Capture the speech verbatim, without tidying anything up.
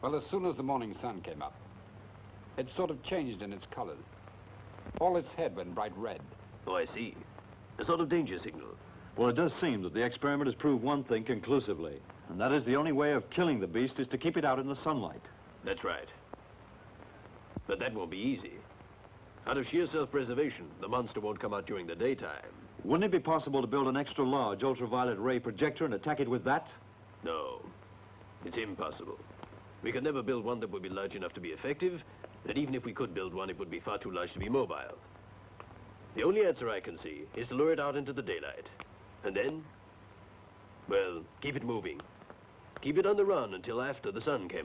Well, as soon as the morning sun came up, it sort of changed in its colors. All its head went bright red. Oh, I see. A sort of danger signal. Well, it does seem that the experiment has proved one thing conclusively, and that is the only way of killing the beast is to keep it out in the sunlight. That's right. But that won't be easy. Out of sheer self-preservation, the monster won't come out during the daytime. Wouldn't it be possible to build an extra large ultraviolet ray projector and attack it with that? No, it's impossible. We could never build one that would be large enough to be effective, and even if we could build one, it would be far too large to be mobile. The only answer I can see is to lure it out into the daylight. And then, well, keep it moving. Keep it on the run until after the sun came